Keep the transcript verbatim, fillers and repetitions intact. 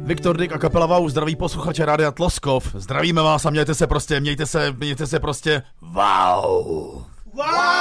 Viktor Dyk a kapela Wow zdraví posluchače Rádia Tloskov. Zdravíme vás a mějte se prostě, mějte se, mějte se prostě wow. Wow!